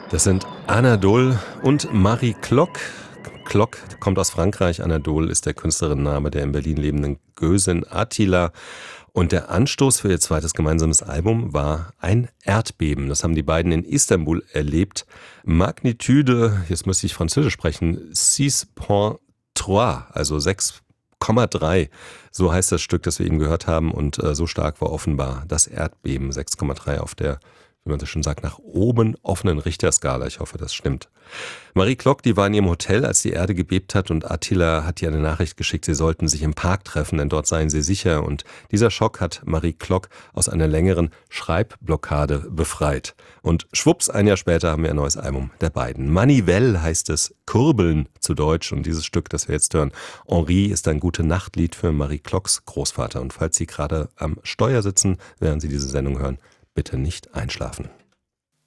Das sind Anadol und Marie Klock. Klock kommt aus Frankreich. Anadol ist der Künstlerinnenname der in Berlin lebenden Gösin Attila. Und der Anstoß für ihr zweites gemeinsames Album war ein Erdbeben. Das haben die beiden in Istanbul erlebt. Magnitude, jetzt müsste ich Französisch sprechen, 6,3, also 6,3. So heißt das Stück, das wir eben gehört haben. Und so stark war offenbar das Erdbeben. 6,3 auf der, wie man das schon sagt, nach oben offenen Richterskala. Ich hoffe, das stimmt. Marie Klock, die war in ihrem Hotel, als die Erde gebebt hat, und Attila hat ihr eine Nachricht geschickt, sie sollten sich im Park treffen, denn dort seien sie sicher. Und dieser Schock hat Marie Klock aus einer längeren Schreibblockade befreit. Und schwupps, ein Jahr später haben wir ein neues Album der beiden. Manivelle heißt es, Kurbeln zu Deutsch. Und dieses Stück, das wir jetzt hören, Henri, ist ein Gute-Nacht-Lied für Marie Klocks Großvater. Und falls Sie gerade am Steuer sitzen, während Sie diese Sendung hören, bitte nicht einschlafen.